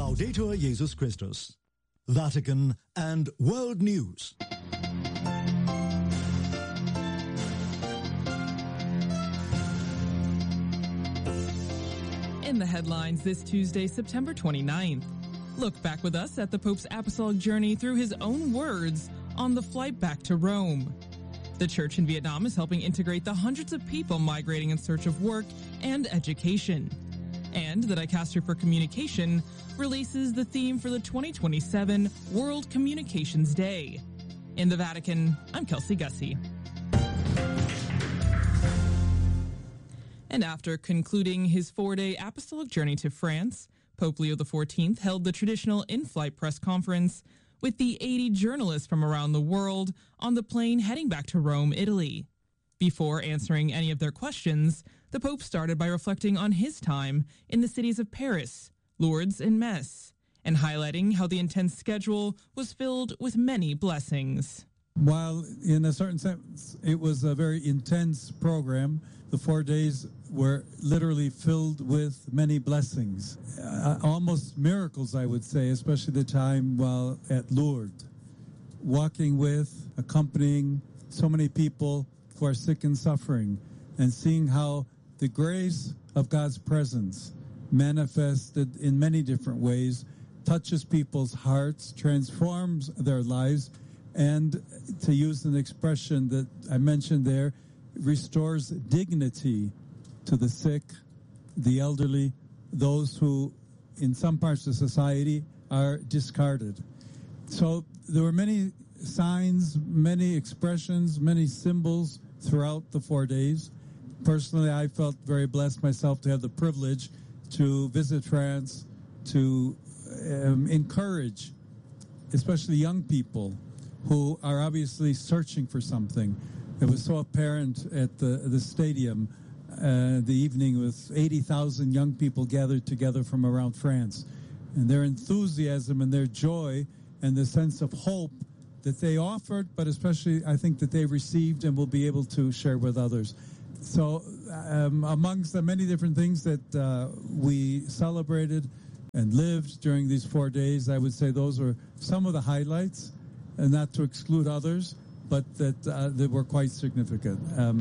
Laudetur Jesus Christus. Vatican and World News. In the headlines this Tuesday, September 29th. Look back with us at the Pope's apostolic journey through his own words on the flight back to Rome. The church in Vietnam is helping integrate the hundreds of people migrating in search of work and education. And the Dicastery for Communication releases the theme for the 2027 World Communications Day. In the Vatican, I'm Kelsey Gussie. And after concluding his 4-day apostolic journey to France, Pope Leo XIV held the traditional in-flight press conference with the 80 journalists from around the world on the plane heading back to Rome, Italy. Before answering any of their questions, the Pope started by reflecting on his time in the cities of Paris, Lourdes, and Metz, and highlighting how the intense schedule was filled with many blessings. While in a certain sense it was a very intense program, the 4 days were literally filled with many blessings, almost miracles, I would say, especially the time while at Lourdes, walking with, accompanying so many people who are sick and suffering, and seeing how the grace of God's presence manifested in many different ways, touches people's hearts, transforms their lives, and to use an expression that I mentioned there, restores dignity to the sick, the elderly, those who in some parts of society are discarded. So there were many signs, many expressions, many symbols throughout the 4 days. Personally, I felt very blessed myself to have the privilege to visit France, to encourage especially young people who are obviously searching for something. It was so apparent at the stadium the evening with 80,000 young people gathered together from around France. And their enthusiasm and their joy and the sense of hope that they offered, but especially I think that they received and will be able to share with others. So amongst the many different things that we celebrated and lived during these 4 days, I would say those were some of the highlights, and not to exclude others, but that they were quite significant.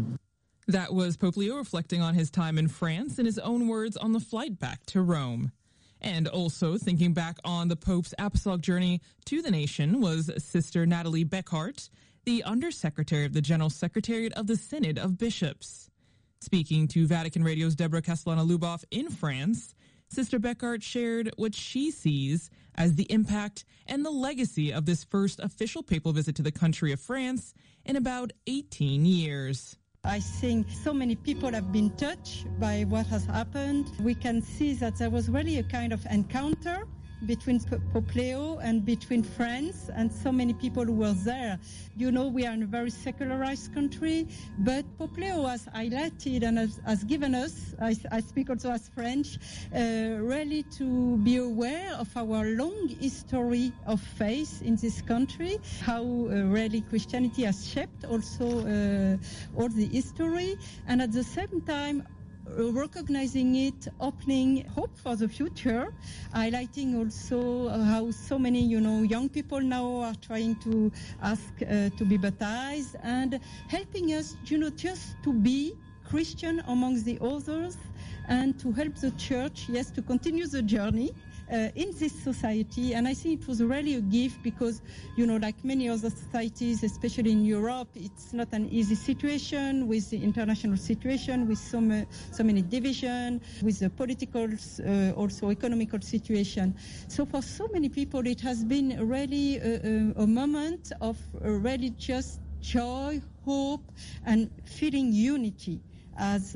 That was Pope Leo reflecting on his time in France in his own words on the flight back to Rome. And also thinking back on the Pope's apostolic journey to the nation was Sister Natalie Beckhart, the Undersecretary of the General Secretariat of the Synod of Bishops. Speaking to Vatican Radio's Deborah Castellana-Luboff in France, Sister Beckhart shared what she sees as the impact and the legacy of this first official papal visit to the country of France in about 18 years. I think so many people have been touched by what has happened. We can see that there was really a kind of encounter between Pope Leo and between France and so many people who were there. You know, we are in a very secularized country, but Pope Leo has highlighted and has given us, I speak also as French, really to be aware of our long history of faith in this country, how really Christianity has shaped also all the history, and at the same time recognizing it, opening hope for the future, highlighting also how so many, young people now are trying to ask to be baptized, and helping us, just to be Christian amongst the others, and to help the church, yes, to continue the journey in this society. And I think it was really a gift because, like many other societies, especially in Europe, it's not an easy situation with the international situation, with so many divisions, with the political, also economical situation. So for so many people, it has been really a moment of really just joy, hope, and feeling unity. As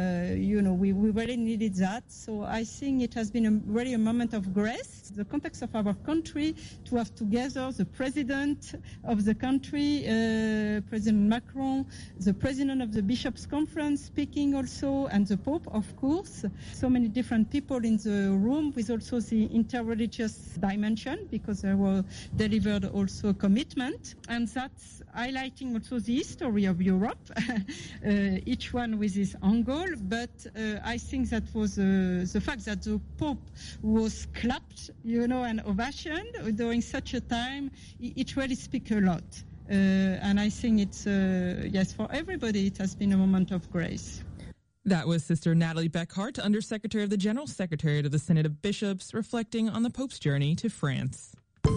we really needed that. So I think it has been really a moment of grace, the context of our country, to have together the president of the country, President Macron, the president of the Bishops' Conference speaking also, and the Pope, of course. So many different people in the room, with also the interreligious dimension, because there were delivered also a commitment. And that's highlighting also the history of Europe, each one with this angle, but I think that was the fact that the Pope was clapped, and ovationed during such a time. It really speaks a lot. And I think it's, yes, for everybody, it has been a moment of grace. That was Sister Natalie Beckhart, Undersecretary of the General Secretariat of the Synod of Bishops, reflecting on the Pope's journey to France.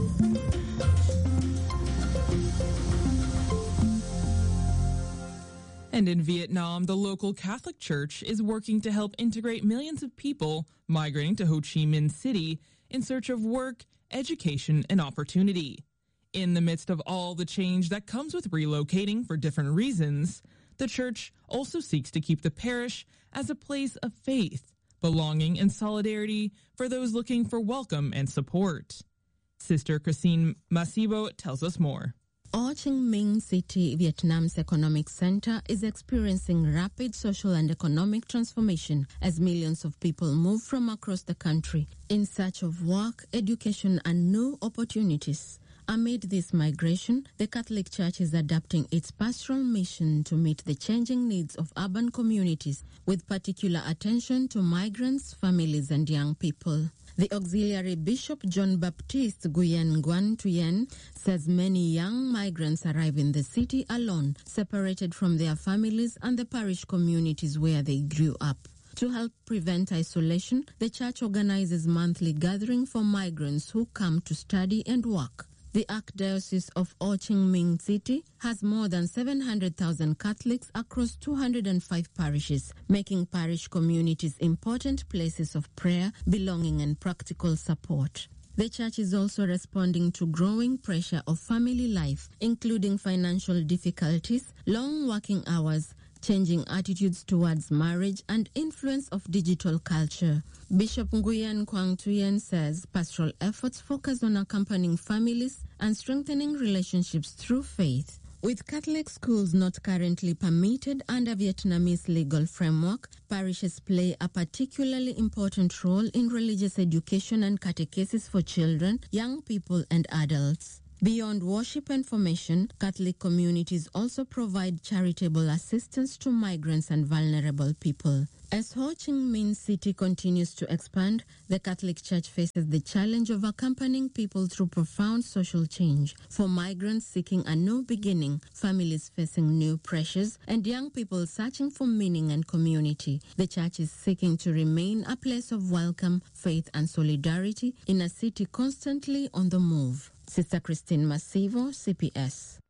And in Vietnam, the local Catholic Church is working to help integrate millions of people migrating to Ho Chi Minh City in search of work, education, and opportunity. In the midst of all the change that comes with relocating for different reasons, the Church also seeks to keep the parish as a place of faith, belonging, and solidarity for those looking for welcome and support. Sister Christine Masibo tells us more. Ho Chi Minh City, Vietnam's economic center, is experiencing rapid social and economic transformation as millions of people move from across the country in search of work, education, and new opportunities. Amid this migration, the Catholic Church is adapting its pastoral mission to meet the changing needs of urban communities, with particular attention to migrants, families, and young people. The Auxiliary Bishop John Baptiste Nguyen Nguyen Thuyen says many young migrants arrive in the city alone, separated from their families and the parish communities where they grew up. To help prevent isolation, the Church organizes monthly gatherings for migrants who come to study and work. The Archdiocese of Ho Chi Minh City has more than 700,000 Catholics across 205 parishes, making parish communities important places of prayer, belonging, and practical support. The Church is also responding to growing pressure of family life, including financial difficulties, long working hours, changing attitudes towards marriage, and influence of digital culture. Bishop Nguyen Quang Thuyen says pastoral efforts focus on accompanying families and strengthening relationships through faith. With Catholic schools not currently permitted under Vietnamese legal framework, parishes play a particularly important role in religious education and catechesis for children, young people, and adults. Beyond worship and formation, Catholic communities also provide charitable assistance to migrants and vulnerable people. As Ho Chi Minh City continues to expand, the Catholic Church faces the challenge of accompanying people through profound social change. For migrants seeking a new beginning, families facing new pressures, and young people searching for meaning and community, the Church is seeking to remain a place of welcome, faith, and solidarity in a city constantly on the move. Sister Christine Masivo, CPS.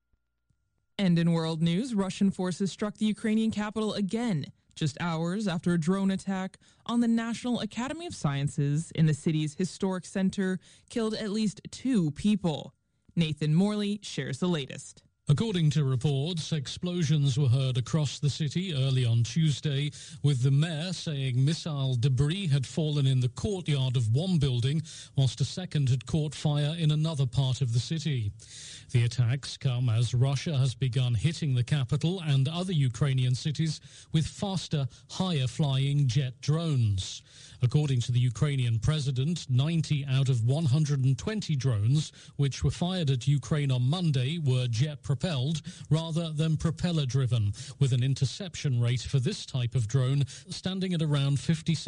And in world news, Russian forces struck the Ukrainian capital again, just hours after a drone attack on the National Academy of Sciences in the city's historic center killed at least 2 people. Nathan Morley shares the latest. According to reports, explosions were heard across the city early on Tuesday, with the mayor saying missile debris had fallen in the courtyard of one building, whilst a second had caught fire in another part of the city. The attacks come as Russia has begun hitting the capital and other Ukrainian cities with faster, higher-flying jet drones. According to the Ukrainian president, 90 out of 120 drones, which were fired at Ukraine on Monday, were jet-propelled rather than propeller-driven, with an interception rate for this type of drone standing at around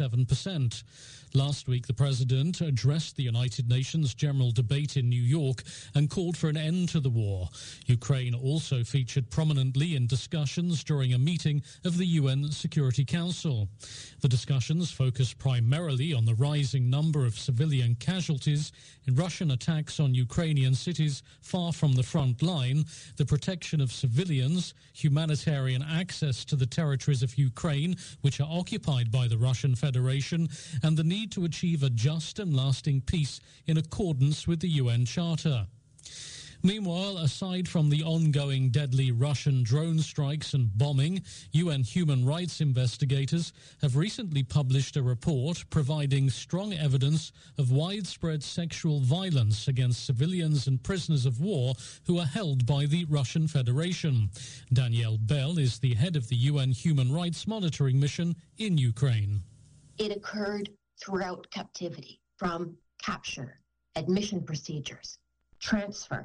57%. Last week, the president addressed the United Nations General Debate in New York and called for an end to the war. Ukraine also featured prominently in discussions during a meeting of the UN Security Council. The discussions focused primarily on the rising number of civilian casualties in Russian attacks on Ukrainian cities far from the front line, the protection of civilians, humanitarian access to the territories of Ukraine, which are occupied by the Russian Federation, and the need to achieve a just and lasting peace in accordance with the UN Charter. Meanwhile, aside from the ongoing deadly Russian drone strikes and bombing, UN human rights investigators have recently published a report providing strong evidence of widespread sexual violence against civilians and prisoners of war who are held by the Russian Federation. Danielle Bell is the head of the UN Human Rights Monitoring Mission in Ukraine. It occurred throughout captivity, from capture, admission procedures, transfer,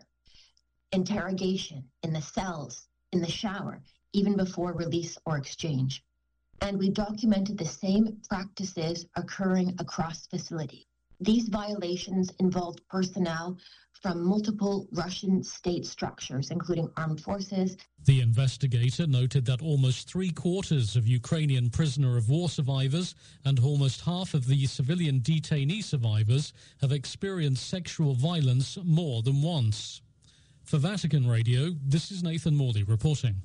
interrogation in the cells, in the shower, even before release or exchange. and we documented the same practices occurring across facilities. These violations involved personnel from multiple Russian state structures, including armed forces. The investigator noted that almost 3/4 of Ukrainian prisoner of war survivors and almost half of the civilian detainee survivors have experienced sexual violence more than once. For Vatican Radio, this is Nathan Morley reporting.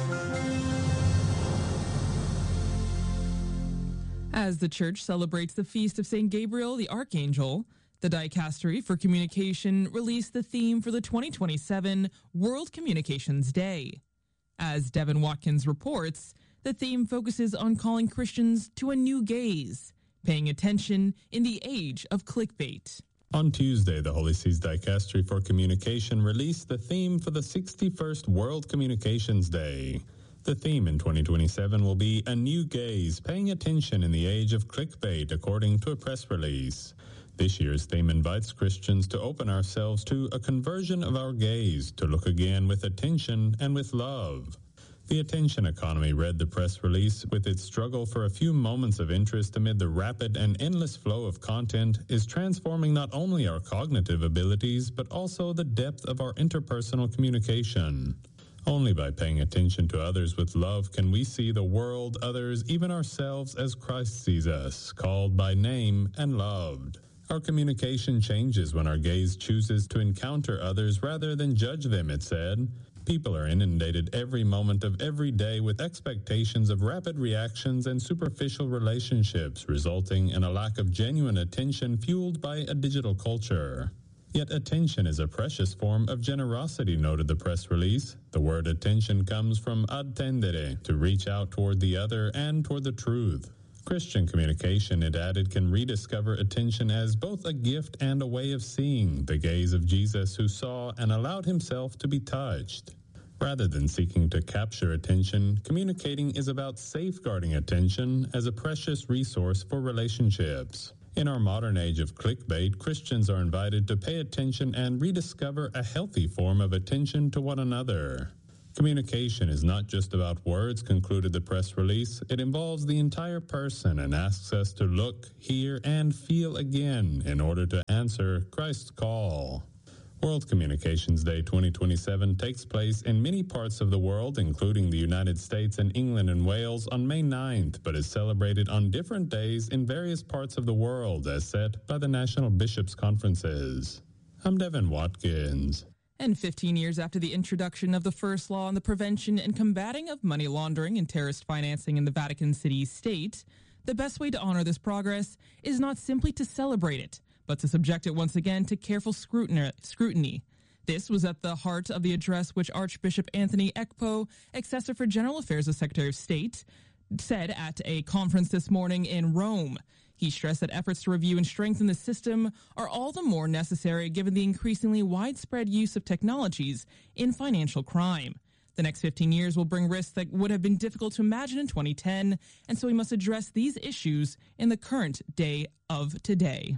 As the Church celebrates the feast of St. Gabriel the Archangel, the Dicastery for Communication released the theme for the 2027 World Communications Day. As Devin Watkins reports, the theme focuses on calling Christians to a new gaze, paying attention in the age of clickbait. On Tuesday, the Holy See's Dicastery for Communication released the theme for the 61st World Communications Day. The theme in 2027 will be A New Gaze, Paying Attention in the Age of Clickbait, according to a press release. This year's theme invites Christians to open ourselves to a conversion of our gaze, to look again with attention and with love. The attention economy, read the press release, with its struggle for a few moments of interest amid the rapid and endless flow of content, is transforming not only our cognitive abilities, but also the depth of our interpersonal communication. Only by paying attention to others with love can we see the world, others, even ourselves as Christ sees us, called by name and loved. Our communication changes when our gaze chooses to encounter others rather than judge them, it said. People are inundated every moment of every day with expectations of rapid reactions and superficial relationships, resulting in a lack of genuine attention fueled by a digital culture. Yet attention is a precious form of generosity, noted the press release. The word attention comes from attendere, to reach out toward the other and toward the truth. Christian communication, it added, can rediscover attention as both a gift and a way of seeing, the gaze of Jesus who saw and allowed himself to be touched. Rather than seeking to capture attention, communicating is about safeguarding attention as a precious resource for relationships. In our modern age of clickbait, Christians are invited to pay attention and rediscover a healthy form of attention to one another. Communication is not just about words, concluded the press release. It involves the entire person and asks us to look, hear, and feel again in order to answer Christ's call. World Communications Day 2027 takes place in many parts of the world, including the United States and England and Wales, on May 9th, but is celebrated on different days in various parts of the world, as set by the National Bishops' Conferences. I'm Devin Watkins. And 15 years after the introduction of the first law on the prevention and combating of money laundering and terrorist financing in the Vatican City state, the best way to honor this progress is not simply to celebrate it, but to subject it once again to careful scrutiny. This was at the heart of the address which Archbishop Anthony Ekpo, Assessor for General Affairs of Secretary of State, said at a conference this morning in Rome. He stressed that efforts to review and strengthen the system are all the more necessary given the increasingly widespread use of technologies in financial crime. The next 15 years will bring risks that would have been difficult to imagine in 2010, and so we must address these issues in the current day of today.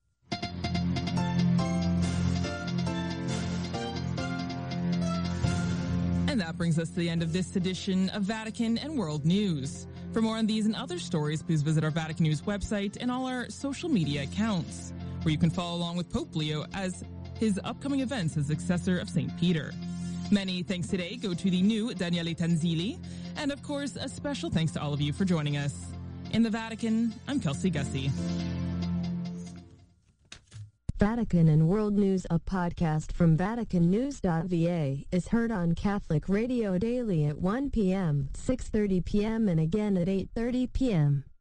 And that brings us to the end of this edition of Vatican and World News. For more on these and other stories, please visit our Vatican News website and all our social media accounts, where you can follow along with Pope Leo as his upcoming events as successor of St. Peter. Many thanks today go to the new Daniele Tanzili, and of course, a special thanks to all of you for joining us. In the Vatican, I'm Kelsey Gussie. Vatican and World News, a podcast from VaticanNews.va, is heard on Catholic Radio daily at 1 p.m., 6:30 p.m. and again at 8:30 p.m.